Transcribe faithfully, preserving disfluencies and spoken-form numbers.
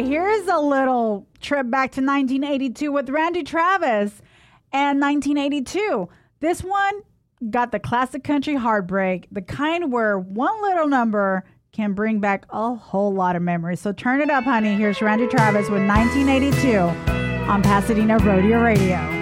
Okay, here's a little trip back to nineteen eighty-two with Randy Travis and nineteen eighty-two. This one got the classic country heartbreak, the kind where one little number can bring back a whole lot of memories. So turn it up, honey. Here's Randy Travis with nineteen eighty-two on Pasadena Rodeo Radio.